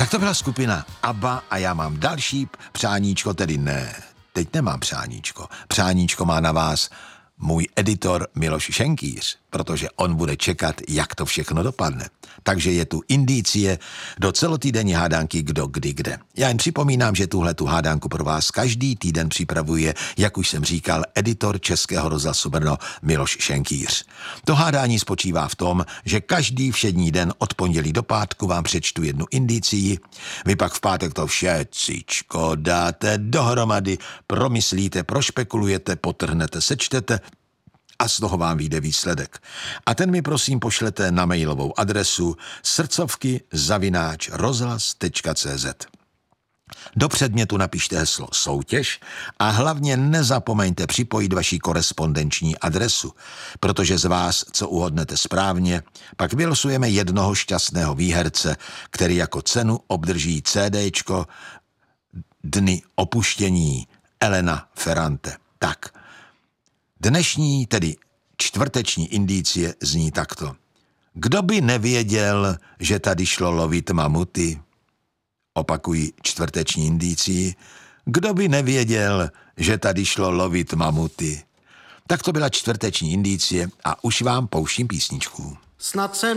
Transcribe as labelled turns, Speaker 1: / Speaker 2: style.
Speaker 1: Tak to byla skupina ABBA a já mám další přáníčko, tedy ne, teď nemám přáníčko. Přáníčko má na vás můj editor Miloš Šenkýř, protože on bude čekat, jak to všechno dopadne. Takže je tu indicie do celotýdenní hádanky Kdo, kdy, kde. Já jen připomínám, že tuhletu hádanku pro vás každý týden připravuje, jak už jsem říkal, editor Českého rozhlasu Brno Miloš Šenkýř. To hádání spočívá v tom, že každý všední den od pondělí do pátku vám přečtu jednu indicii, vy pak v pátek to všecičko dáte dohromady, promyslíte, prošpekulujete, potrhnete, sečtete a z toho vám vyjde výsledek. A ten mi prosím pošlete na mailovou adresu srdcovky@rozhlas.cz. Do předmětu napište heslo soutěž a hlavně nezapomeňte připojit vaši korespondenční adresu, protože z vás, co uhodnete správně, pak vylosujeme jednoho šťastného výherce, který jako cenu obdrží CDčko Dny opuštění Elena Ferrante. Tak, dnešní, tedy čtvrteční indicie zní takto. Kdo by nevěděl, že tady šlo lovit mamuty? Opakuji čtvrteční indicii. Kdo by nevěděl, že tady šlo lovit mamuty? Tak to byla čtvrteční indicie a už vám pouštím písničku.
Speaker 2: Snad se